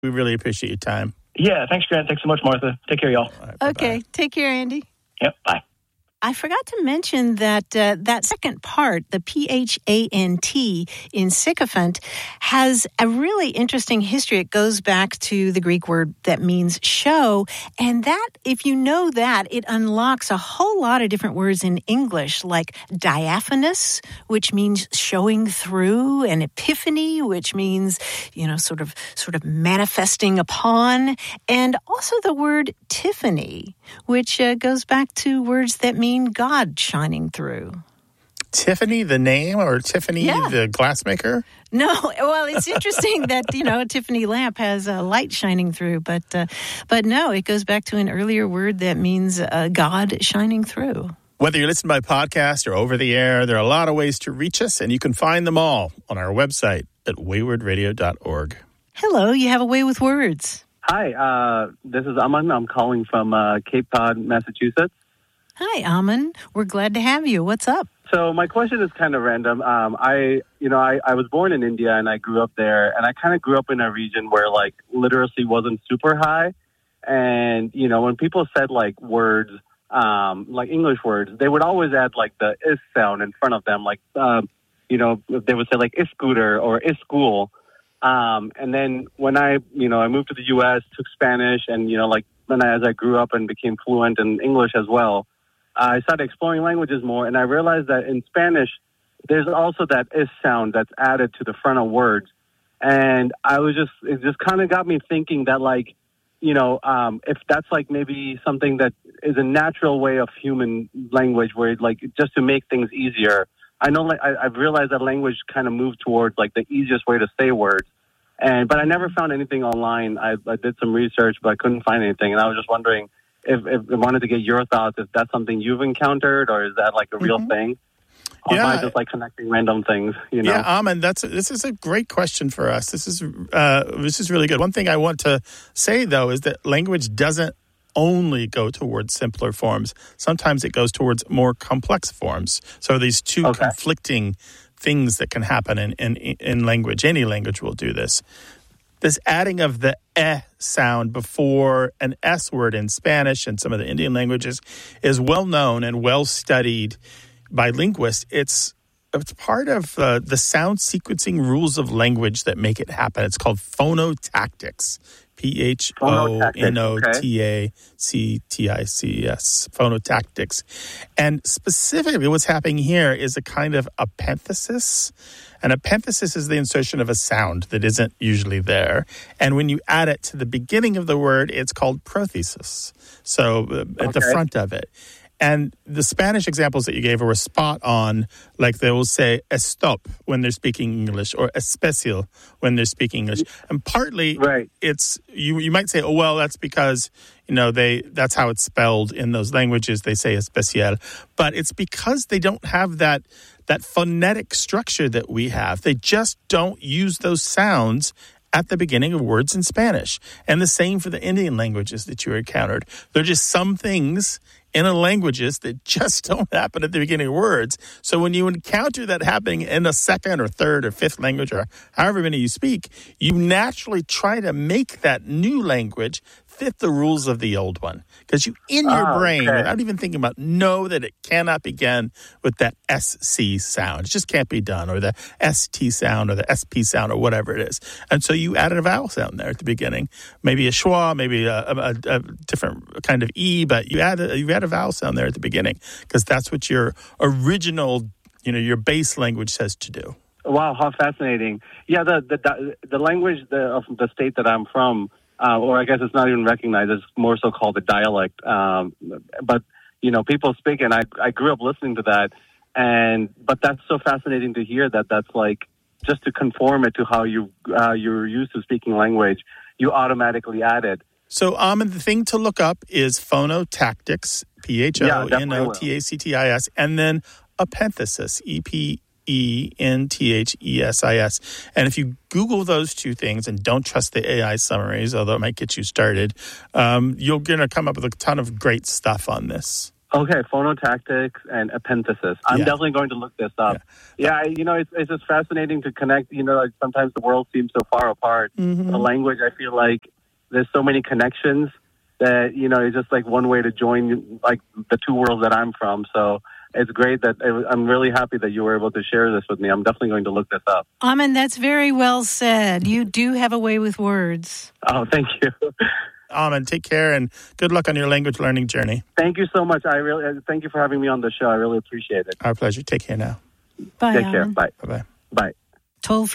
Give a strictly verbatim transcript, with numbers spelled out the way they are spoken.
We really appreciate your time. Yeah, thanks, Grant. Thanks so much, Martha. Take care, y'all. All right, Okay, bye-bye. take care, Andy. Yep, bye. I forgot to mention that uh, that second part, the P H A N T in sycophant, has a really interesting history. It goes back to the Greek word that means show. And that, if you know that, it unlocks a whole lot of different words in English, like diaphanous, which means showing through, and epiphany, which means, you know, sort of sort of manifesting upon, and also the word Tiffany, which uh, goes back to words that mean God shining through. Tiffany, the name, or Tiffany, Yeah. the glassmaker? No, well, it's interesting that, you know, a Tiffany lamp has a light shining through, but uh, but no, it goes back to an earlier word that means uh, God shining through. Whether you listen by podcast or over the air, there are a lot of ways to reach us, and you can find them all on our website at wayward radio dot org. Hello, you have a way with words. Hi, uh, this is Aman. I'm calling from uh, Cape Cod, Massachusetts. Hi, Aman. We're glad to have you. What's up? So my question is kind of random. Um, I, you know, I, I was born in India and I grew up there, and I kind of grew up in a region where like literacy wasn't super high. And, you know, when people said like words, um, like English words, they would always add like the is sound in front of them. Like, um, you know, they would say like is scooter or is school. Um, and then when I, you know, I moved to the U S, took Spanish, and, you know, like when I, as I grew up and became fluent in English as well, I started exploring languages more, and I realized that in Spanish, there's also that is sound that's added to the front of words. And I was just, it just kind of got me thinking that, like, you know, um, if that's like maybe something that is a natural way of human language where, like, just to make things easier. I know, like, I, I've realized that language kind of moved towards, like, the easiest way to say words. And, but I never found anything online. I, I did some research, but I couldn't find anything. And I was just wondering, If, if I wanted to get your thoughts, if that's something you've encountered, or is that like a real Mm-hmm. thing? Or Yeah. am I just like connecting random things? You know? Yeah, Aman, that's this is a great question for us. This is uh, this is really good. One thing I want to say though is that language doesn't only go towards simpler forms. Sometimes it goes towards more complex forms. So these two Okay. conflicting things that can happen in, in in language. Any language will do this. This adding of the eh sound before an S word in Spanish and some of the Indian languages is well known and well studied by linguists. It's it's part of uh, the sound sequencing rules of language that make it happen. It's called phonotactics. P H O N O T A C T I C S. Phonotactics. And specifically what's happening here is a kind of epenthesis. An epenthesis is the insertion of a sound that isn't usually there. And when you add it to the beginning of the word, it's called prothesis. So uh, at the Okay. front of it. And the Spanish examples that you gave were spot on. Like they will say estop when they're speaking English, or especial when they're speaking English. And partly Right. it's, you you might say, oh, well, that's because, you know, they that's how it's spelled in those languages. They say especial. But it's because they don't have that that phonetic structure that we have. They just don't use those sounds at the beginning of words in Spanish. And the same for the Indian languages that you encountered. There are just some things in the languages that just don't happen at the beginning of words. So when you encounter that happening in a second or third or fifth language, or however many you speak, you naturally try to make that new language fit the rules of the old one. Because you, in your Oh, brain, okay. without even thinking about, know that it cannot begin with that S C sound. It just can't be done, or the S T sound, or the S P sound, or whatever it is. And so you added a vowel sound there at the beginning. Maybe a schwa, maybe a, a, a different kind of E, but you add a, you add a vowel sound there at the beginning, because that's what your original, you know, your base language says to do. Wow, how fascinating! Yeah, the the the language the, of the state that I'm from, uh, or I guess it's not even recognized. It's more so called a dialect. Um, but you know, people speak, and I I grew up listening to that, and but that's so fascinating to hear that that's like just to conform it to how you uh, you're used to speaking language, you automatically add it. So, Amin, the thing to look up is phonotactics, P H O N O T A C T I S, and then epenthesis, E P E N T H E S I S. And if you Google those two things, and don't trust the A I summaries, although it might get you started, um, you're going to come up with a ton of great stuff on this. Okay, phonotactics and epenthesis. I'm Yeah. definitely going to look this up. Yeah, I you know, it's, it's just fascinating to connect. You know, like sometimes the world seems so far apart. Mm-hmm. The language, I feel like there's so many connections that, you know, it's just like one way to join like the two worlds that I'm from. So it's great that it, I'm really happy that you were able to share this with me. I'm definitely going to look this up. Aman, that's very well said. You do have a way with words. Oh, thank you. Aman, take care and good luck on your language learning journey. Thank you so much. I really uh, thank you for having me on the show. I really appreciate it. Our pleasure. Take care now. Bye, Take care. Aman. Bye. Bye-bye. Bye. Toll